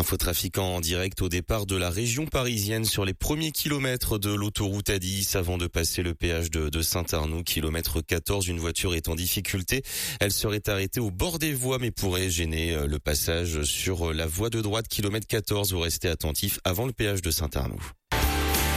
Infotrafic en direct au départ de la région parisienne sur les premiers kilomètres de l'autoroute A10 avant de passer le péage de Saint-Arnoux, kilomètre 14. Une voiture est en difficulté. Elle serait arrêtée au bord des voies mais pourrait gêner le passage sur la voie de droite, kilomètre 14. Vous restez attentifs avant le péage de Saint-Arnoux.